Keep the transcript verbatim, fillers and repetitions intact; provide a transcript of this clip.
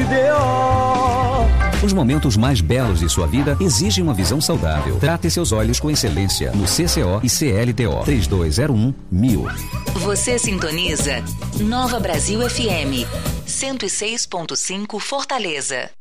D O. Os momentos mais belos de sua vida exigem uma visão saudável. Trate seus olhos com excelência no C C O e C L T O. três dois zero um mil. Você sintoniza Nova Brasil F M cento e seis ponto cinco Fortaleza.